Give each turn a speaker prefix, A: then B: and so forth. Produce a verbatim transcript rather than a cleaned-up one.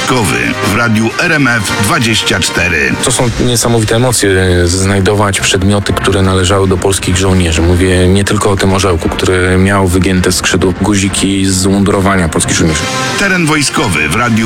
A: wojskowy w radiu R M F dwadzieścia cztery.
B: To są niesamowite emocje, znajdować przedmioty, które należały do polskich żołnierzy. Mówię nie tylko o tym orzełku, który miał wygięte skrzydło, guziki z umundurowania polskich żołnierzy.
A: Teren wojskowy w radiu